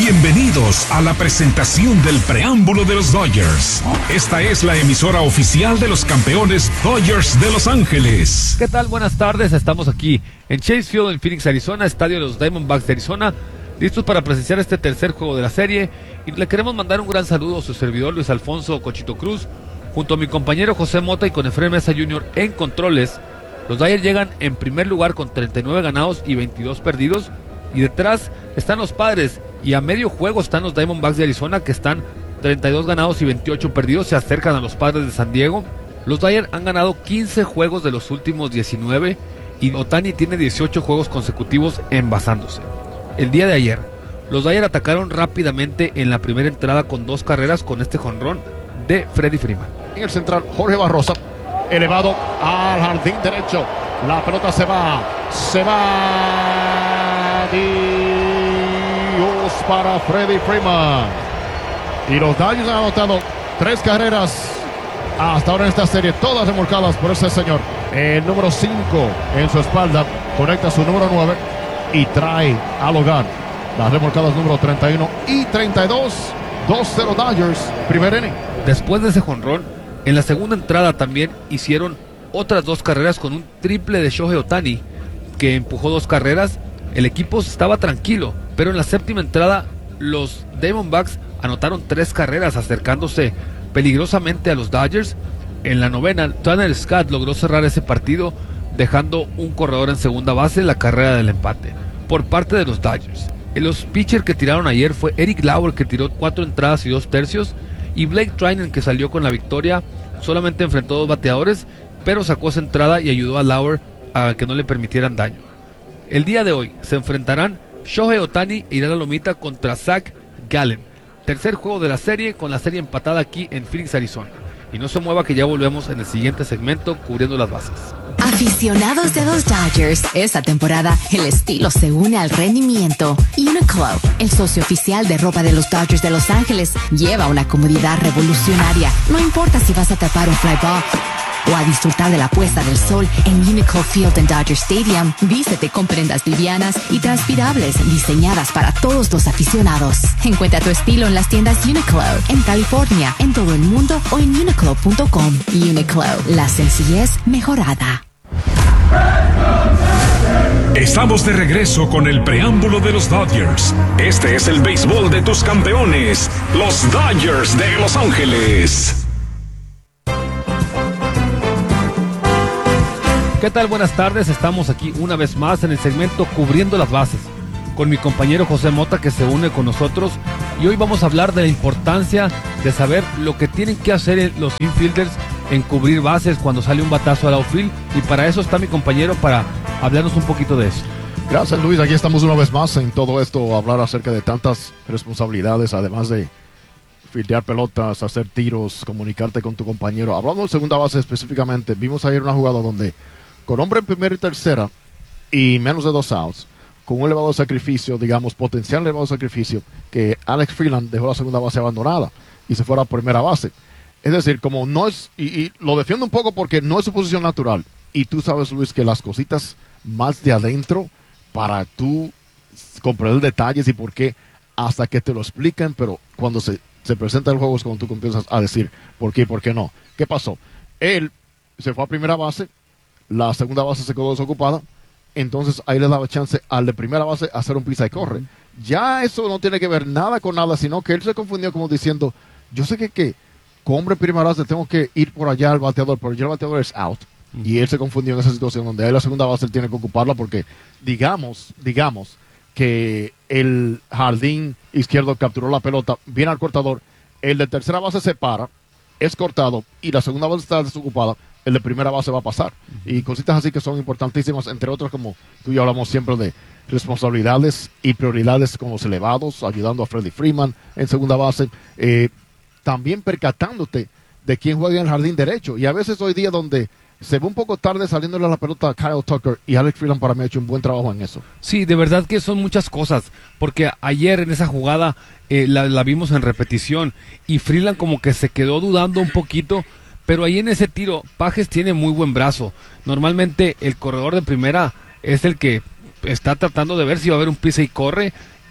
Bienvenidos a la presentación del preámbulo de los Dodgers. Esta es la emisora oficial de los campeones Dodgers de Los Ángeles. ¿Qué tal? Buenas tardes, estamos aquí en Chase Field en Phoenix, Arizona, estadio de los Diamondbacks de Arizona, listos para presenciar este tercer juego de la serie. Y le queremos mandar un gran saludo a su servidor Luis Alfonso Cochito Cruz, junto a mi compañero José Mota y con Efraín Mesa Jr. en controles. Los Dodgers llegan en primer lugar con 39 ganados y 22 perdidos. Y detrás están los Padres, y a medio juego están los Diamondbacks de Arizona, que están 32 ganados y 28 perdidos, se acercan a los Padres de San Diego. Los Dodgers han ganado 15 juegos de los últimos 19, y Ohtani tiene 18 juegos consecutivos envasándose. El día de ayer, los Dodgers atacaron rápidamente en la primera entrada con 2 carreras con este jonrón de Freddie Freeman. En el central, Jorge Barrosa, elevado al jardín derecho, la pelota se va, Dios para Freddie Freeman. Y los Dodgers han anotado 3 carreras hasta ahora en esta serie, todas remolcadas por ese señor. El número 5 en su espalda conecta su número 9 y trae al hogar las remolcadas número 31 y 32. 2-0 Dodgers, primer inning. Después de ese jonrón, en la segunda entrada también hicieron otras 2 carreras con un triple de Shohei Ohtani, que empujó 2 carreras. El equipo estaba tranquilo, pero en la séptima entrada los Diamondbacks anotaron 3 carreras, acercándose peligrosamente a los Dodgers. En la novena, Tanner Scott logró cerrar ese partido, dejando un corredor en segunda base, la carrera del empate por parte de los Dodgers. Los pitchers que tiraron ayer fue Eric Lauer, que tiró 4 entradas y 2 tercios, y Blake Treinen, que salió con la victoria. Solamente enfrentó 2 bateadores, pero sacó esa entrada y ayudó a Lauer a que no le permitieran daño. El día de hoy se enfrentarán Shohei Ohtani e irá a la lomita contra Zach Gallen. Tercer juego de la serie, con la serie empatada aquí en Phoenix, Arizona. Y no se mueva, que ya volvemos en el siguiente segmento cubriendo las bases. Aficionados de los Dodgers, esta temporada el estilo se une al rendimiento. Uniqlo, el socio oficial de ropa de los Dodgers de Los Ángeles, lleva una comodidad revolucionaria. No importa si vas a tapar un fly ball o a disfrutar de la puesta del sol en Uniqlo Field en Dodger Stadium, vístete con prendas livianas y transpirables diseñadas para todos los aficionados. Encuentra tu estilo en las tiendas Uniqlo, en California, en todo el mundo o en uniqlo.com. Uniqlo, la sencillez mejorada. Estamos de regreso con el preámbulo de los Dodgers. Este es el béisbol de tus campeones, los Dodgers de Los Ángeles. ¿Qué tal? Buenas tardes, estamos aquí una vez más en el segmento Cubriendo las Bases, con mi compañero José Mota, que se une con nosotros, y hoy vamos a hablar de la importancia de saber lo que tienen que hacer los infielders en cubrir bases cuando sale un batazo al outfield, y para eso está mi compañero para hablarnos un poquito de eso. Gracias, Luis, aquí estamos una vez más en todo esto, hablar acerca de tantas responsabilidades, además de fildear pelotas, hacer tiros, comunicarte con tu compañero. Hablando de segunda base específicamente, vimos ayer una jugada donde con hombre en primera y tercera y menos de 2 outs, con un elevado sacrificio, digamos, potencial elevado sacrificio, que Alex Freeland dejó la segunda base abandonada y se fue a la primera base. Es decir, como no es, y lo defiendo un poco porque no es su posición natural. Y tú sabes, Luis, que las cositas más de adentro, para tú comprender detalles y por qué, hasta que te lo explican, pero cuando se presenta el juego es cuando tú comienzas a decir por qué y por qué no. ¿Qué pasó? Él se fue a primera base, la segunda base se quedó desocupada, entonces ahí le daba chance al de primera base a hacer un pisa y corre. Ya eso no tiene que ver nada con nada, sino que él se confundió como diciendo, yo sé que con hombre en primera base tengo que ir por allá al bateador, pero ya el bateador es out. Y él se confundió en esa situación donde ahí la segunda base él tiene que ocuparla porque digamos que el jardín izquierdo capturó la pelota, viene al cortador, el de tercera base se para, es cortado y la segunda base está desocupada, el de primera base va a pasar. Y cositas así que son importantísimas, entre otras, como tú y yo hablamos siempre de responsabilidades y prioridades con los elevados, ayudando a Freddie Freeman en segunda base, también percatándote de quién juega en el jardín derecho. Y a veces hoy día donde se ve un poco tarde saliéndole a la pelota a Kyle Tucker, y Alex Freeland para mí ha hecho un buen trabajo en eso. Sí, de verdad que son muchas cosas, porque ayer en esa jugada la vimos en repetición y Freeland como que se quedó dudando un poquito, pero ahí en ese tiro Pages tiene muy buen brazo. Normalmente el corredor de primera es el que está tratando de ver si va a haber un pisa y corre,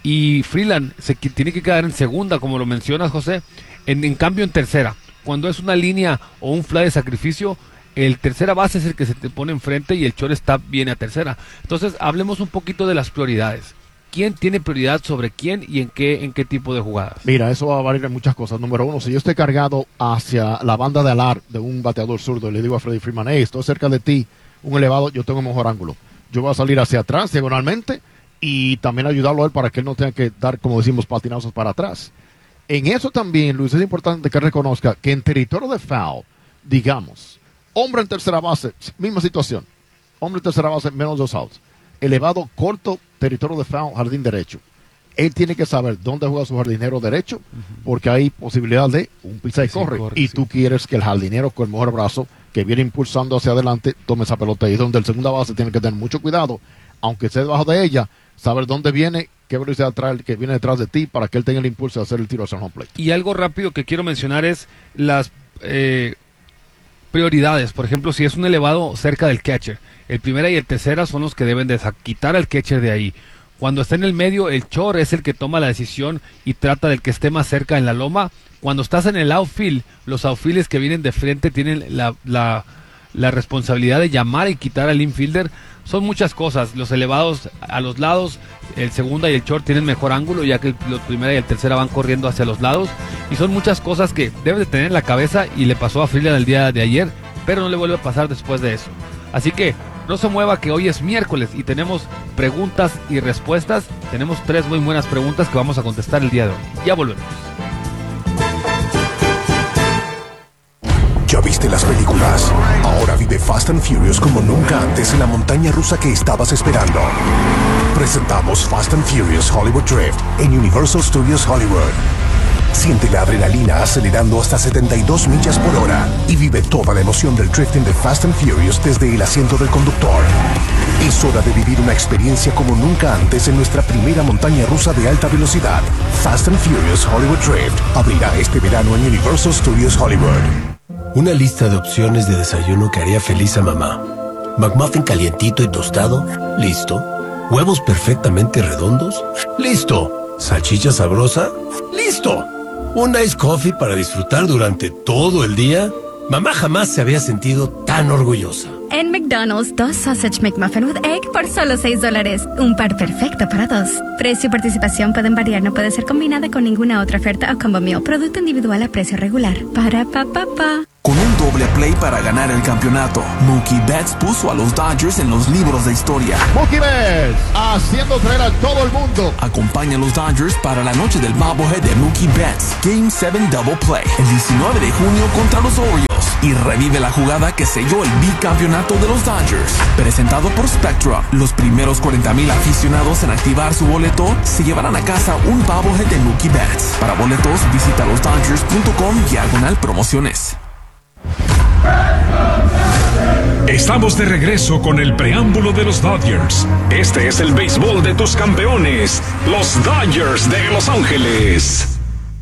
y Freeland tiene que quedar en segunda, como lo mencionas, José, en cambio en tercera. Cuando es una línea o un fly de sacrificio, el tercera base es el que se te pone enfrente y el shortstop viene a tercera. Entonces, hablemos un poquito de las prioridades. ¿Quién tiene prioridad sobre quién y en qué tipo de jugadas? Mira, eso va a variar en muchas cosas. Número uno, si yo estoy cargado hacia la banda de alar de un bateador zurdo y le digo a Freddie Freeman, hey, estoy cerca de ti, un elevado, yo tengo un mejor ángulo. Yo voy a salir hacia atrás diagonalmente y también ayudarlo a él para que él no tenga que dar, como decimos, patinazos para atrás. En eso también, Luis, es importante que reconozca que en territorio de foul, digamos, hombre en tercera base, misma situación. Hombre en tercera base, menos 2 outs. Elevado, corto, territorio de foul, jardín derecho. Él tiene que saber dónde juega su jardinero derecho, porque hay posibilidad de un pisa y corre. Y tú quieres que el jardinero con el mejor brazo, que viene impulsando hacia adelante, tome esa pelota. Y es donde el segunda base tiene que tener mucho cuidado, aunque esté debajo de ella, saber dónde viene, qué velocidad trae el que viene detrás de ti, para que él tenga el impulso de hacer el tiro hacia el home plate. Y algo rápido que quiero mencionar es las prioridades. Por ejemplo, si es un elevado cerca del catcher, el primera y el tercera son los que deben de quitar al catcher de ahí. Cuando está en el medio, el short es el que toma la decisión y trata del que esté más cerca en la loma. Cuando estás en el outfield, los outfielders que vienen de frente tienen la responsabilidad de llamar y quitar al infielder. Son muchas cosas. Los elevados a los lados, el segunda y el short tienen mejor ángulo, ya que los primera y el tercera van corriendo hacia los lados. Y son muchas cosas que debes de tener en la cabeza, y le pasó a Freeland el día de ayer, pero no le vuelve a pasar después de eso. Así que no se mueva, que hoy es miércoles y tenemos preguntas y respuestas. Tenemos 3 muy buenas preguntas que vamos a contestar el día de hoy. Ya volvemos. ¿Ya viste las películas? Ahora vive Fast and Furious como nunca antes en la montaña rusa que estabas esperando. Presentamos Fast and Furious Hollywood Drift en Universal Studios Hollywood. Siente la adrenalina acelerando hasta 72 millas por hora y vive toda la emoción del drifting de Fast and Furious desde el asiento del conductor. Es hora de vivir una experiencia como nunca antes en nuestra primera montaña rusa de alta velocidad. Fast and Furious Hollywood Drift abrirá este verano en Universal Studios Hollywood. Una lista de opciones de desayuno que haría feliz a mamá. McMuffin calientito y tostado, listo. Huevos perfectamente redondos, listo. Salchicha sabrosa, listo. Un iced coffee para disfrutar durante todo el día. Mamá jamás se había sentido tan orgullosa. En McDonald's, 2 Sausage McMuffin with Egg por solo $6. Un par perfecto para 2. Precio y participación pueden variar, no puede ser combinada con ninguna otra oferta o combo meal. Producto individual a precio regular. Para pa. Con un doble play para ganar el campeonato, Mookie Betts puso a los Dodgers en los libros de historia. Mookie Betts, haciendo creer a todo el mundo. Acompaña a los Dodgers para la noche del bobblehead de Mookie Betts, Game 7 Double Play, el 19 de junio contra los Orioles. Y revive la jugada que selló el bicampeonato de los Dodgers. Presentado por Spectra, los primeros 40,000 aficionados en activar su boleto se llevarán a casa un bobblehead de Mookie Betts. Para boletos, visita losdodgers.com/promociones. Estamos de regreso con el preámbulo de los Dodgers. Este es el béisbol de tus campeones, los Dodgers de Los Ángeles.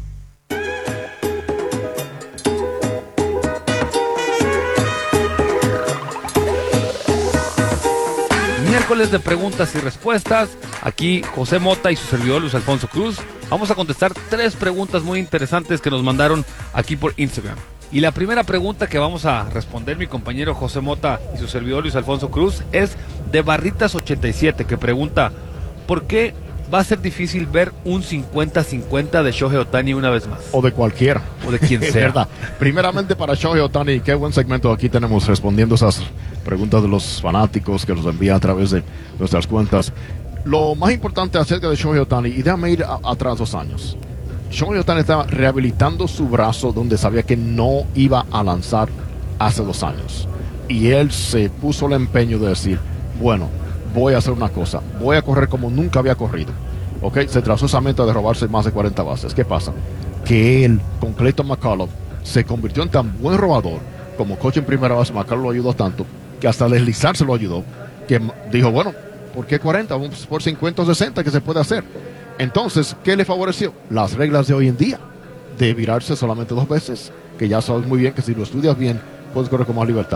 Miércoles de preguntas y respuestas. Aquí José Mota y su servidor Luis Alfonso Cruz. Vamos a contestar 3 preguntas muy interesantes que nos mandaron aquí por Instagram. Y la primera pregunta que vamos a responder mi compañero José Mota y su servidor Luis Alfonso Cruz es de Barritas87, que pregunta: ¿por qué va a ser difícil ver un 50-50 de Shohei Ohtani una vez más? O de cualquiera. O de quien Es sea. verdad. Primeramente para Shohei Ohtani, qué buen segmento aquí tenemos respondiendo esas preguntas de los fanáticos que nos envían a través de nuestras cuentas. Lo más importante acerca de Shohei Ohtani, y déjame ir atrás 2 años. Shohei Ohtani estaba rehabilitando su brazo donde sabía que no iba a lanzar hace 2 años. Y él se puso el empeño de decir, bueno, voy a hacer una cosa, voy a correr como nunca había corrido. ¿Ok? Se trazó esa meta de robarse más de 40 bases. ¿Qué pasa? Que él, con Clayton McCullough, se convirtió en tan buen robador, como coach en primera base, McCullough lo ayudó tanto, que hasta deslizarse lo ayudó, que dijo, bueno, ¿por qué 40? Vamos por 50 o 60 que se puede hacer. Entonces, ¿qué le favoreció? Las reglas de hoy en día, de virarse solamente 2 veces, que ya sabes muy bien que si lo estudias bien, puedes correr con más libertad.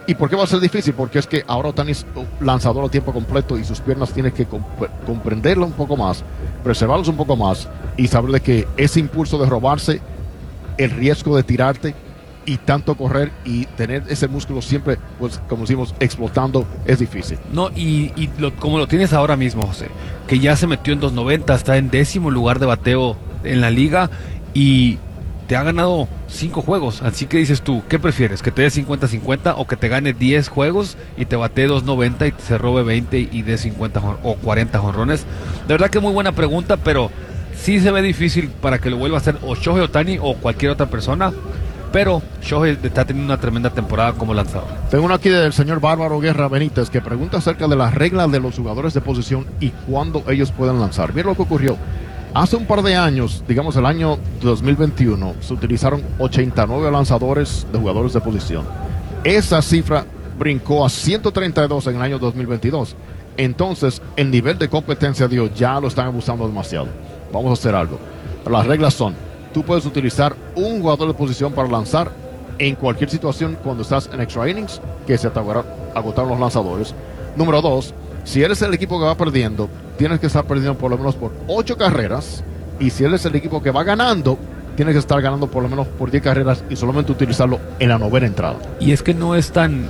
¿Y por qué va a ser difícil? Porque es que ahora Ohtani es lanzador a tiempo completo y sus piernas tienen que comprenderlo un poco más, preservarlos un poco más y saber de que ese impulso de robarse, el riesgo de tirarte y tanto correr y tener ese músculo siempre, pues como decimos, explotando, es difícil. No, como lo tienes ahora mismo, José, que ya se metió en 290, está en 10º lugar de bateo en la liga y te ha ganado 5 juegos. Así que dices tú, ¿qué prefieres? ¿Que te dé 50-50 o que te gane 10 juegos y te batee 290 y se robe 20 y dé 50 o 40 jonrones? De verdad que muy buena pregunta, pero sí se ve difícil para que lo vuelva a hacer o Shohei Ohtani o cualquier otra persona. Pero Shohei está teniendo una tremenda temporada como lanzador. Tengo uno aquí del señor Bárbaro Guerra Benítez que pregunta acerca de las reglas de los jugadores de posición y cuándo ellos pueden lanzar. Mira lo que ocurrió. Hace un par de años, digamos el año 2021, se utilizaron 89 lanzadores de jugadores de posición. Esa cifra brincó a 132 en el año 2022. Entonces, el nivel de competencia de Dios ya lo están abusando demasiado. Vamos a hacer algo. Las reglas son, tú puedes utilizar un jugador de posición para lanzar en cualquier situación cuando estás en extra innings, que se te agotaron los lanzadores. Número 2, si eres el equipo que va perdiendo, tienes que estar perdiendo por lo menos por 8 carreras. Y si eres el equipo que va ganando, tienes que estar ganando por lo menos por 10 carreras y solamente utilizarlo en la 9ª entrada. Y es que no es tan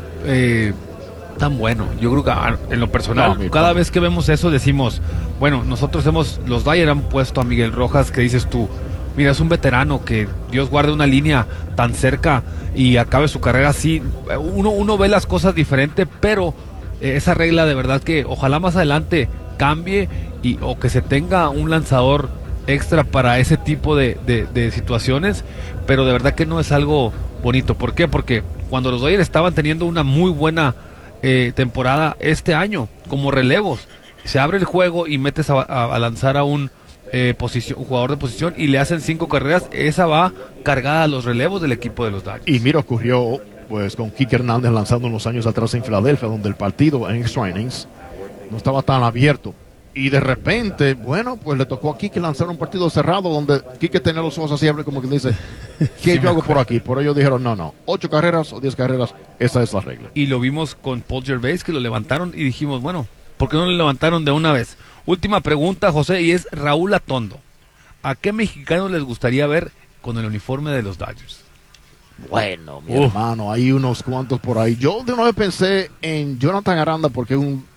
bueno. Yo creo que en lo personal, cada vez que vemos eso decimos, bueno, los Dodgers han puesto a Miguel Rojas, que dices tú, mira, es un veterano que Dios guarde una línea tan cerca y acabe su carrera así. Uno ve las cosas diferente, pero esa regla de verdad que ojalá más adelante cambie o que se tenga un lanzador extra para ese tipo de situaciones, pero de verdad que no es algo bonito. ¿Por qué? Porque cuando los Dodgers estaban teniendo una muy buena temporada este año como relevos, se abre el juego y metes a lanzar a un jugador de posición y le hacen 5 carreras, esa va cargada a los relevos del equipo de los Dodgers. Y mira, ocurrió pues con Kike Hernández lanzando unos años atrás en Filadelfia, donde el partido en extra innings no estaba tan abierto. Y de repente, bueno, pues le tocó a Kike lanzar un partido cerrado donde Kike tenía los ojos así, como que dice, ¿qué yo hago por aquí? Por ello dijeron, no, 8 carreras o 10 carreras, esa es la regla. Y lo vimos con Paul Gervais, que lo levantaron y dijimos, bueno, ¿por qué no lo levantaron de una vez? Última pregunta, José, y es Raúl Atondo. ¿A qué mexicanos les gustaría ver con el uniforme de los Dodgers? Bueno, mi hermano, hay unos cuantos por ahí. Yo de una vez pensé en Jonathan Aranda porque es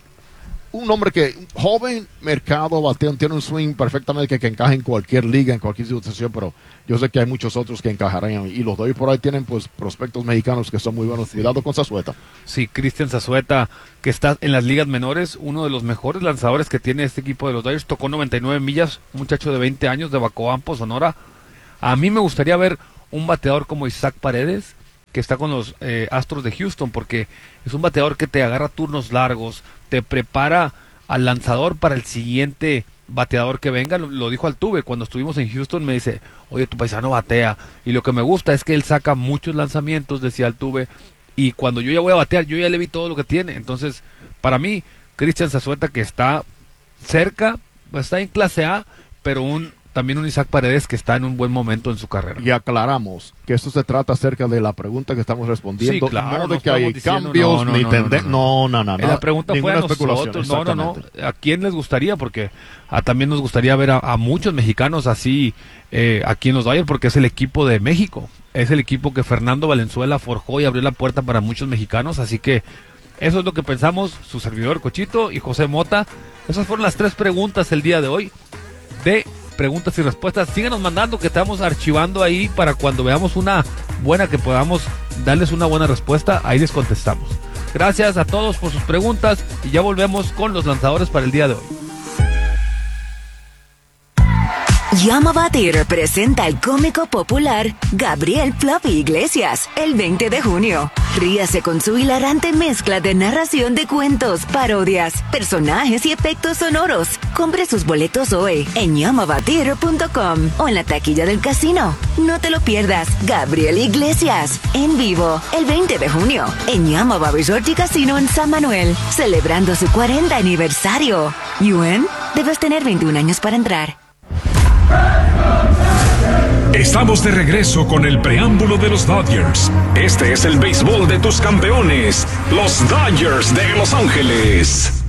un hombre que, joven, mercado, bateón, tiene un swing perfectamente que encaja en cualquier liga, en cualquier situación, pero yo sé que hay muchos otros que encajarán. Y los Dodgers por ahí tienen pues prospectos mexicanos que son muy buenos. Sí. Cuidado con Zazueta. Sí, Cristian Zazueta, que está en las ligas menores, uno de los mejores lanzadores que tiene este equipo de los Dodgers, tocó 99 millas, un muchacho de 20 años de Bacoampo, Sonora. A mí me gustaría ver un bateador como Isaac Paredes, que está con los Astros de Houston, porque es un bateador que te agarra turnos largos, te prepara al lanzador para el siguiente bateador que venga. Lo dijo Altuve cuando estuvimos en Houston, me dice, oye, tu paisano batea, y lo que me gusta es que él saca muchos lanzamientos, decía Altuve, y cuando yo ya voy a batear, yo ya le vi todo lo que tiene. Entonces, para mí, Cristian Zazueta, que está cerca, está en clase A, pero también un Isaac Paredes que está en un buen momento en su carrera. Y aclaramos que esto se trata acerca de la pregunta que estamos respondiendo. Sí, claro, no de que hay cambios ni tendencias. No. La pregunta fue a nosotros. No. ¿A quién les gustaría? Porque también nos gustaría ver a muchos mexicanos así aquí en los Dodgers, porque es el equipo de México. Es el equipo que Fernando Valenzuela forjó y abrió la puerta para muchos mexicanos. Así que eso es lo que pensamos, su servidor Cochito y José Mota. Esas fueron las 3 preguntas el día de hoy de preguntas y respuestas. Síganos mandando, que estamos archivando ahí para cuando veamos una buena que podamos darles una buena respuesta, ahí les contestamos. Gracias a todos por sus preguntas y ya volvemos con los lanzadores para el día de hoy. Llama Theater presenta al cómico popular Gabriel Fluffy Iglesias el 20 de junio. Ríase con su hilarante mezcla de narración de cuentos, parodias, personajes y efectos sonoros. Compre sus boletos hoy en yamavatheater.com o en la taquilla del casino. No te lo pierdas. Gabriel Iglesias en vivo el 20 de junio en Yamava Resort y Casino en San Manuel, celebrando su 40 aniversario. ¿Yuen? Debes tener 21 años para entrar. Estamos de regreso con el preámbulo de los Dodgers. Este es el béisbol de tus campeones, los Dodgers de Los Ángeles.